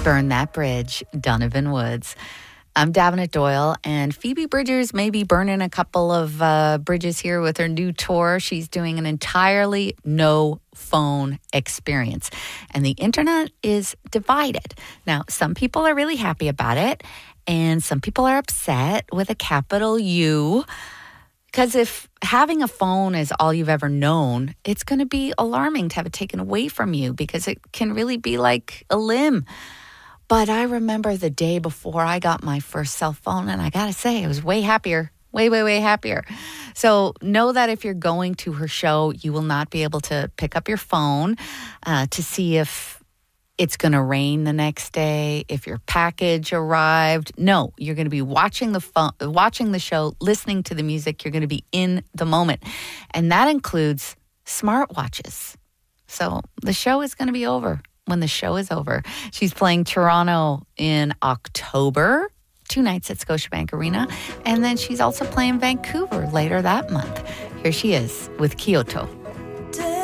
Burn That Bridge, Donovan Woods. I'm Davenant Doyle, and Phoebe Bridgers may be burning a couple of bridges here with her new tour. She's doing an entirely no phone experience, and the internet is divided. Now, some people are really happy about it, and some people are upset with a capital U. Because if having a phone is all you've ever known, it's going to be alarming to have it taken away from you because it can really be like a limb. But I remember the day before I got my first cell phone, and I got to say, I was way happier, way happier. So know that if you're going to her show, you will not be able to pick up your phone to see if it's going to rain the next day, if your package arrived. No, you're going to be watching the show, listening to the music. You're going to be in the moment. And that includes smartwatches. So the show is going to be over when the show is over. She's playing Toronto in October, 2 nights at Scotiabank Arena. And then she's also playing Vancouver later that month. Here she is with Kyoto.